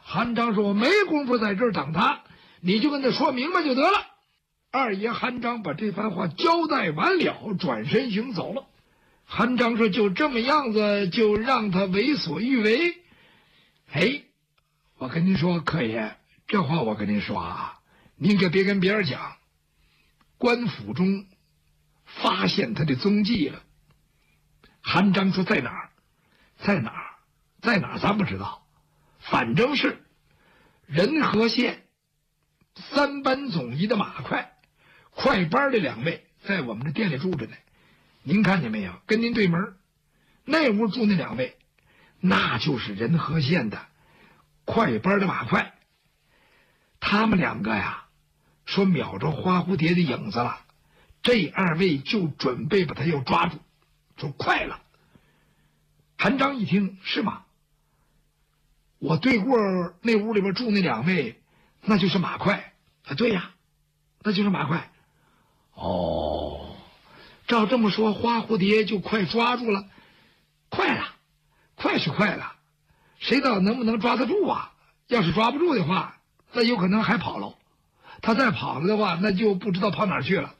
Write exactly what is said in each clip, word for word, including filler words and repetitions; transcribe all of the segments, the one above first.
韩章说：“我没工夫在这儿等他，你就跟他说明白就得了。”二爷韩章把这番话交代完了，转身行走了。韩章说：“就这么样子，就让他为所欲为。”哎，我跟您说，客爷，这话我跟您说啊，您可别跟别人讲。官府中发现他的踪迹了。韩章说：“在哪儿？在哪儿？在哪儿？咱不知道，反正是仁和县三班总医的马快，快班的两位在我们这店里住着呢。您看见没有？跟您对门那屋住那两位，那就是仁和县的快班的马快。他们两个呀，说瞄着花蝴蝶的影子了，这二位就准备把他要抓住，说快了。”韩章一听，是吗？我对过那屋里边住那两位，那就是马快啊。对呀，那就是马快。哦，照这么说，花蝴蝶就快抓住了。快了，快是快了，谁知道能不能抓得住啊？要是抓不住的话，那有可能还跑了。他再跑了的话，那就不知道跑哪儿去了。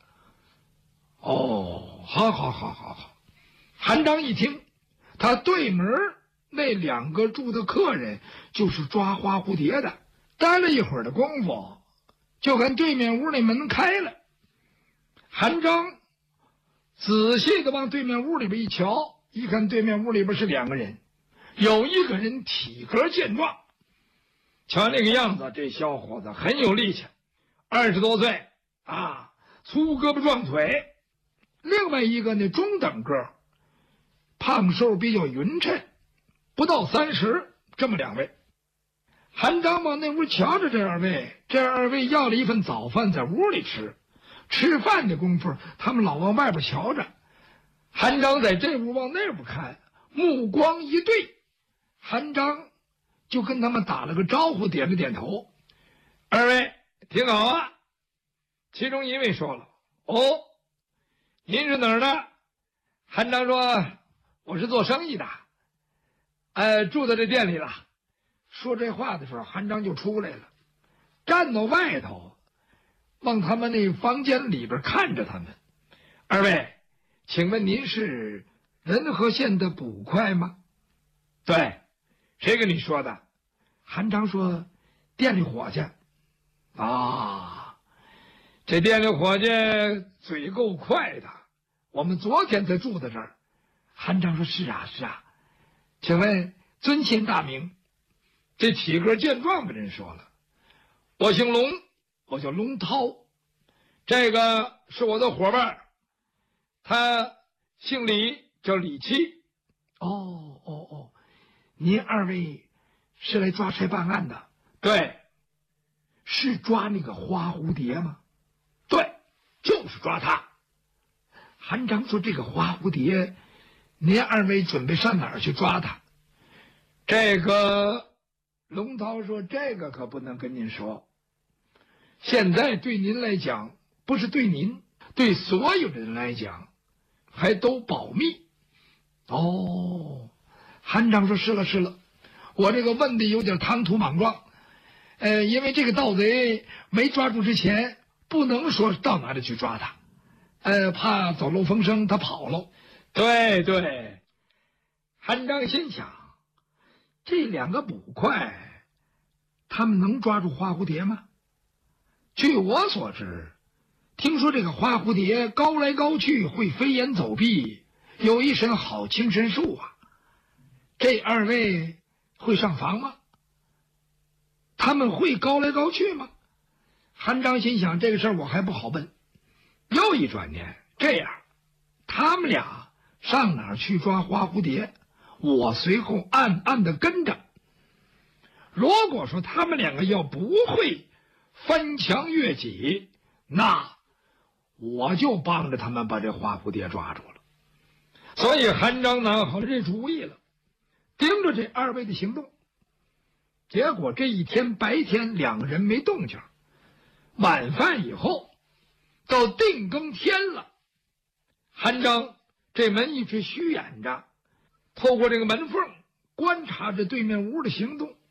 哦，好好好好好。韩章一听，他对门那两个住的客人就是抓花蝴蝶的。待了一会儿的功夫，就看对面屋那门开了。韩章仔细的往对面屋里边一瞧，一看对面屋里边是两个人，有一个人体格健壮，瞧那个样子，这小伙子很有力气，二十多岁啊，粗胳膊壮腿。另外一个呢，中等个，胖瘦比较匀称，不到三十，这么两位。韩章往那屋瞧着这二位，这二位要了一份早饭在屋里吃，吃饭的功夫他们老往外边瞧着。韩章在这屋往那屋看，目光一对，韩章就跟他们打了个招呼，点了点头。二位挺好啊。其中一位说了：“哦，您是哪儿的？”韩章说：“我是做生意的，呃，住在这店里了。”说这话的时候，韩章就出来了，站到外头，往他们那房间里边看着他们。二位，请问您是仁和县的捕快吗？对，谁跟你说的？韩章说：“店里伙计。”啊，这店里伙计嘴够快的，我们昨天才住在这儿。韩章说：“是啊，是啊，请问尊姓大名？”这体格健壮的人说了：“我姓龙，我叫龙涛。这个是我的伙伴，他姓李，叫李七。”哦哦哦，您二位是来抓差办案的？对。是抓那个花蝴蝶吗？对，就是抓它。韩章说：“这个花蝴蝶，您二位准备上哪儿去抓它？”这个龙涛说：“这个可不能跟您说，现在对您来讲，不是对您，对所有的人来讲，还都保密。”哦，韩章说：“是了是了，我这个问的有点唐突莽撞，呃，因为这个盗贼没抓住之前，不能说到哪里去抓他，呃，怕走漏风声，他跑了。”对对，韩章心想，这两个捕快，他们能抓住花蝴蝶吗？据我所知，听说这个花蝴蝶高来高去，会飞檐走壁，有一身好轻身术啊。这二位会上房吗？他们会高来高去吗？韩章心想，这个事儿我还不好问。又一转念，这样，他们俩上哪儿去抓花蝴蝶，我随后暗暗的跟着。如果说他们两个要不会翻墙越脊，那我就帮着他们把这花蝴蝶抓住了。所以韩章拿好了这主意了，盯着这二位的行动。结果这一天白天两个人没动静，晚饭以后到定更天了，韩章这门一直虚掩着，透过这个门缝观察着对面屋的行动。